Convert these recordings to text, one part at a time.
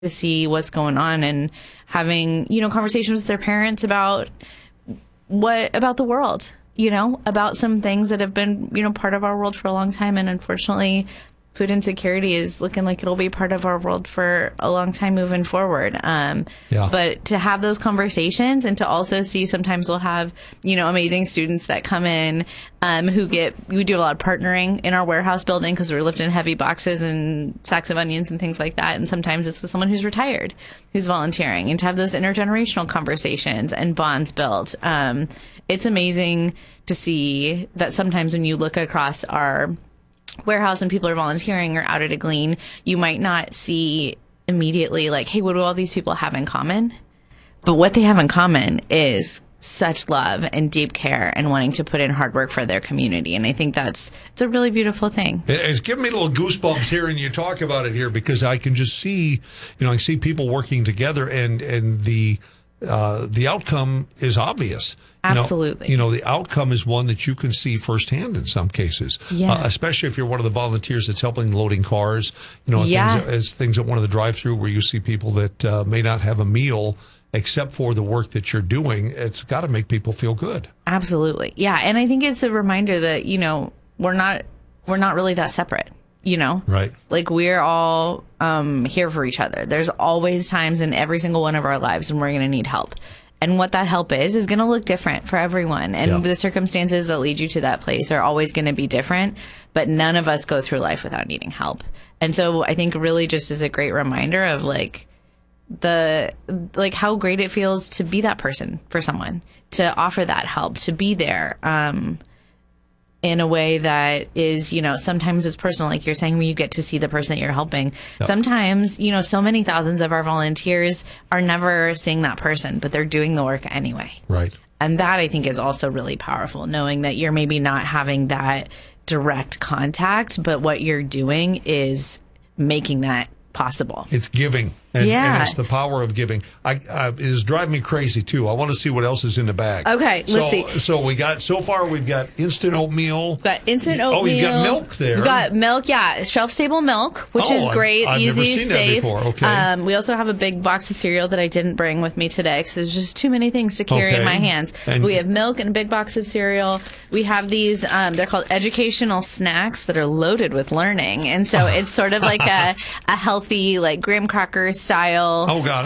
to see what's going on and having, conversations with their parents about the world, about some things that have been, part of our world for a long time. And unfortunately, food insecurity is looking like it'll be part of our world for a long time moving forward. But to have those conversations and to also see, sometimes we'll have, amazing students that come in we do a lot of partnering in our warehouse building because we're lifting heavy boxes and sacks of onions and things like that. And sometimes it's with someone who's retired, who's volunteering, and to have those intergenerational conversations and bonds built. It's amazing to see that sometimes when you look across our warehouse and people are volunteering or out at a glean, you might not see immediately like, hey, what do all these people have in common? But what they have in common is such love and deep care and wanting to put in hard work for their community. And I think it's a really beautiful thing. It's giving me little goosebumps hearing you talk about it here, because I can just see, I see people working together and the outcome is obvious. Absolutely. The outcome is one that you can see firsthand in some cases, especially if you're one of the volunteers that's helping loading cars, things at one of the drive-through where you see people that may not have a meal except for the work that you're doing. It's got to make people feel good. Absolutely. Yeah. And I think it's a reminder that, we're not really that separate. Right. Like we're all here for each other. There's always times in every single one of our lives when we're going to need help. And what that help is going to look different for everyone. And the circumstances that lead you to that place are always going to be different. But none of us go through life without needing help. And so I think really just is a great reminder of how great it feels to be that person for someone, to offer that help, to be there. In a way that is, sometimes it's personal, like you're saying, when you get to see the person that you're helping. Yep. Sometimes, so many thousands of our volunteers are never seeing that person, but they're doing the work anyway. Right. And that, I think, is also really powerful, knowing that you're maybe not having that direct contact, but what you're doing is making that possible. It's giving. And it's the power of giving. It is driving me crazy, too. I want to see what else is in the bag. Okay, let's see. So we've got instant oatmeal. We've got instant oatmeal. Oh, you've got milk there. We've got milk, shelf-stable milk, which is great, I've easy, never seen safe. That before. Okay. We also have a big box of cereal that I didn't bring with me today because there's just too many things to carry in my hands. And we have milk and a big box of cereal. We have these, they're called educational snacks that are loaded with learning. And so it's sort of like a healthy, like graham cracker style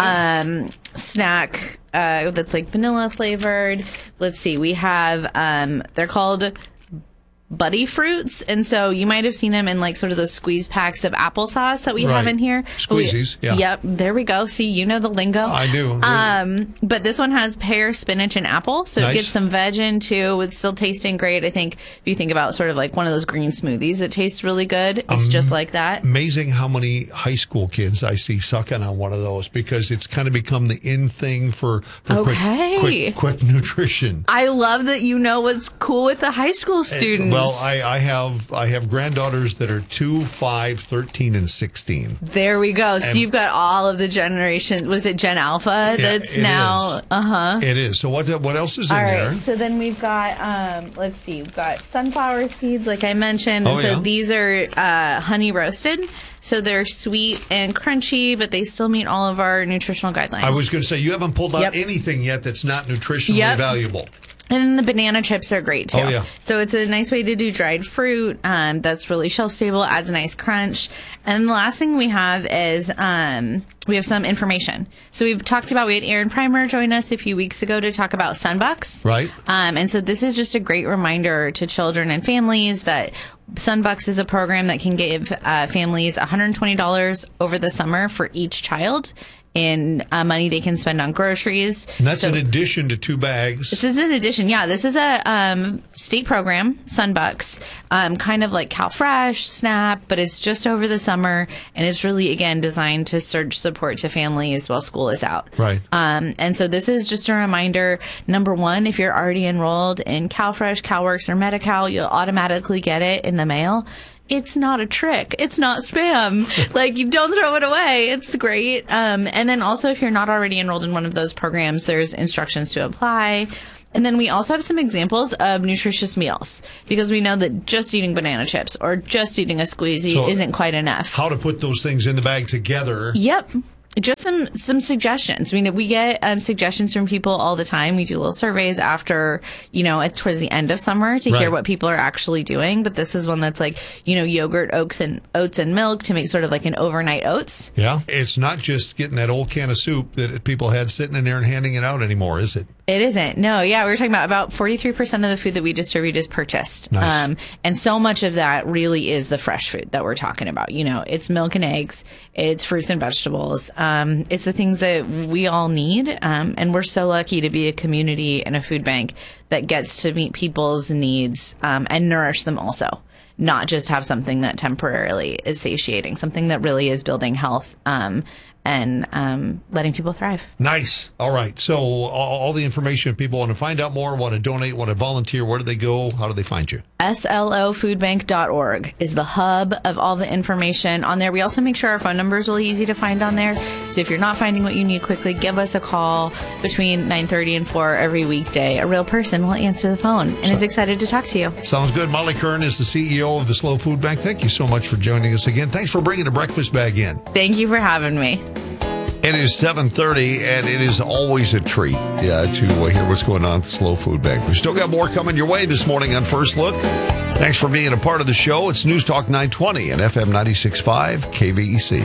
snack that's like vanilla flavored. Let's see, we have they're called Buddy Fruits, and so you might have seen them in like sort of those squeeze packs of applesauce that we have in here. Squeezies, Yep, there we go. See, you know the lingo. I do. But this one has pear, spinach, and apple, so it gets some veg in too. It's still tasting great. I think if you think about sort of like one of those green smoothies, it tastes really good. It's just like that. Amazing how many high school kids I see sucking on one of those, because it's kind of become the in thing for quick nutrition. I love that you know what's cool with the high school students. Well, I have granddaughters that are 2, 5, 13, and 16. There we go. So you've got all of the generations. Was it Gen Alpha that's now? It is. So what else is in there? So then we've got, let's see, we've got sunflower seeds, like I mentioned. And so these are honey roasted. So they're sweet and crunchy, but they still meet all of our nutritional guidelines. I was going to say, you haven't pulled out anything yet that's not nutritionally valuable. And then the banana chips are great, too. Oh, yeah. So it's a nice way to do dried fruit that's really shelf-stable, adds a nice crunch. And the last thing we have is we have some information. So we've talked about, we had Aaron Primer join us a few weeks ago to talk about Sunbucks. Right. And so this is just a great reminder to children and families that Sunbucks is a program that can give families $120 over the summer for each child in money they can spend on groceries. And that's in addition to 2 bags. This is in addition, This is a state program, Sunbucks, kind of like CalFresh, SNAP, but it's just over the summer, and it's really, again, designed to surge support to families while school is out. Right. And so this is just a reminder, number one, if you're already enrolled in CalFresh, CalWorks, or Medi-Cal, you'll automatically get it in the mail. It's not a trick. It's not spam. Like, you don't throw it away. It's great. And then also, if you're not already enrolled in one of those programs, there's instructions to apply. And then we also have some examples of nutritious meals, because we know that just eating banana chips or just eating a squeezy isn't quite enough. How to put those things in the bag together. Yep. Just some suggestions. I mean, we get suggestions from people all the time. We do little surveys after, towards the end of summer to hear what people are actually doing. But this is one that's like, yogurt, oats and milk to make sort of like an overnight oats. Yeah. It's not just getting that old can of soup that people had sitting in there and handing it out anymore, is it? It isn't. No. Yeah. We were talking about 43% of the food that we distribute is purchased. Nice. And so much of that really is the fresh food that we're talking about. It's milk and eggs. It's fruits and vegetables. It's the things that we all need. And we're so lucky to be a community and a food bank that gets to meet people's needs and nourish them also. Not just have something that temporarily is satiating, something that really is building health and letting people thrive. Nice. All right. So all the information, if people want to find out more, want to donate, want to volunteer, where do they go? How do they find you? slofoodbank.org is the hub of all the information on there. We also make sure our phone number is really easy to find on there. So if you're not finding what you need quickly, give us a call between 9:30 and 4 every weekday. A real person will answer the phone and is excited to talk to you. Sounds good. Molly Kern is the CEO of the SLO Food Bank. Thank you so much for joining us again. Thanks for bringing the breakfast bag in. Thank you for having me. It is 7:30, and it is always a treat to hear what's going on at the SLO Food Bank. We've still got more coming your way this morning on First Look. Thanks for being a part of the show. It's News Talk 920 and FM 96.5 KVEC.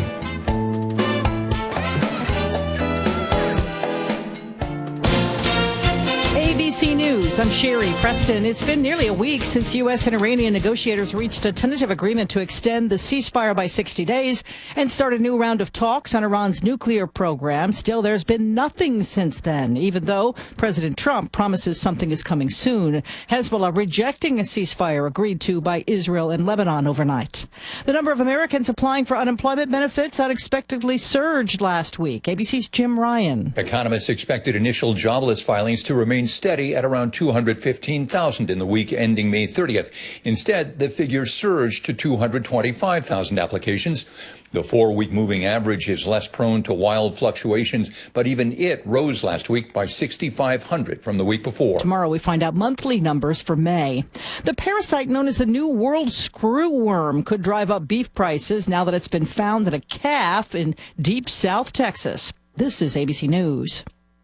ABC News, I'm Sherry Preston. It's been nearly a week since U.S. and Iranian negotiators reached a tentative agreement to extend the ceasefire by 60 days and start a new round of talks on Iran's nuclear program. Still, there's been nothing since then, even though President Trump promises something is coming soon. Hezbollah rejecting a ceasefire agreed to by Israel and Lebanon overnight. The number of Americans applying for unemployment benefits unexpectedly surged last week. ABC's Jim Ryan. Economists expected initial jobless filings to remain steady at around 215,000 in the week ending May 30th. Instead, the figure surged to 225,000 applications. The 4-week moving average is less prone to wild fluctuations, but even it rose last week by 6,500 from the week before. Tomorrow we find out monthly numbers for May. The parasite known as the New World screwworm could drive up beef prices now that it's been found in a calf in deep South Texas. This is ABC News.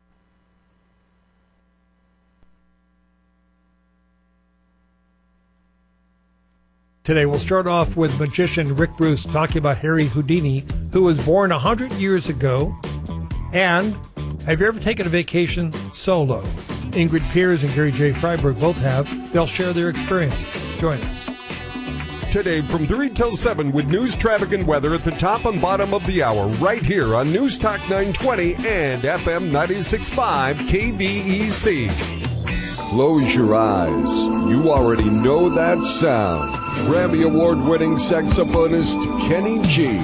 Today, we'll start off with magician Rick Bruce talking about Harry Houdini, who was born 100 years ago. And have you ever taken a vacation solo? Ingrid Piers and Gary J. Freiberg both have. They'll share their experience. Join us. Today from 3 till 7 with news, traffic, and weather at the top and bottom of the hour, right here on News Talk 920 and FM 96.5 KVEC. Close your eyes. You already know that sound. Grammy Award-winning saxophonist Kenny G.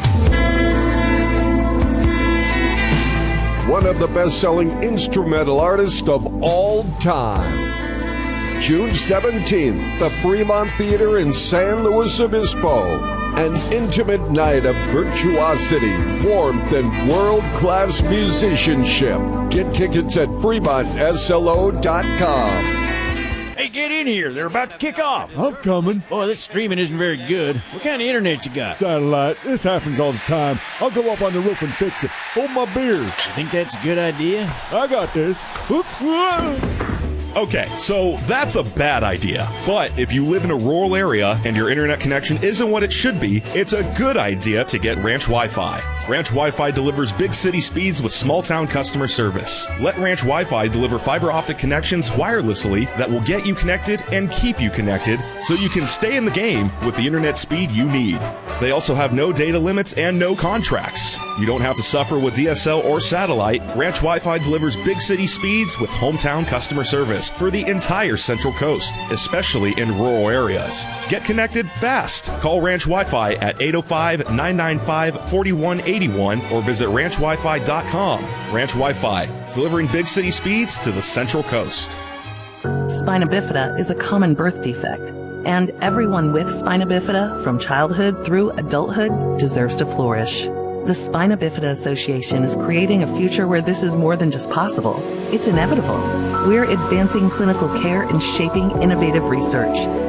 One of the best-selling instrumental artists of all time. June 17th, the Fremont Theater in San Luis Obispo. An intimate night of virtuosity, warmth, and world-class musicianship. Get tickets at FremontSLO.com. Hey, get in here. They're about to kick off. I'm coming. Boy, this streaming isn't very good. What kind of internet you got? Satellite. This happens all the time. I'll go up on the roof and fix it. Hold my beer. You think that's a good idea? I got this. Oops. Whoa. Okay, so that's a bad idea. But if you live in a rural area and your internet connection isn't what it should be, it's a good idea to get Ranch Wi-Fi. Ranch Wi-Fi delivers big city speeds with small town customer service. Let Ranch Wi-Fi deliver fiber optic connections wirelessly that will get you connected and keep you connected so you can stay in the game with the internet speed you need. They also have no data limits and no contracts. You don't have to suffer with DSL or satellite. Ranch Wi-Fi delivers big city speeds with hometown customer service for the entire Central Coast, especially in rural areas. Get connected fast. Call Ranch Wi-Fi at 805-995-4181 or visit ranchwifi.com. Ranch Wi-Fi, delivering big city speeds to the Central Coast. Spina bifida is a common birth defect, and everyone with spina bifida from childhood through adulthood deserves to flourish. The Spina Bifida Association is creating a future where this is more than just possible. It's inevitable. We're advancing clinical care and shaping innovative research.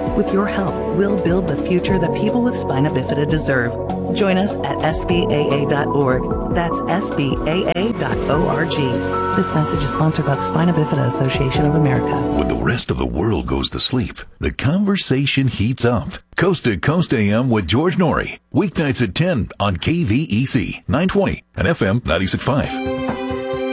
With your help, we'll build the future that people with spina bifida deserve. Join us at SBAA.org. That's SBAA.org. This message is sponsored by the Spina Bifida Association of America. When the rest of the world goes to sleep, the conversation heats up. Coast to Coast AM with George Norrie. Weeknights at 10 on KVEC 920 and FM 96.5.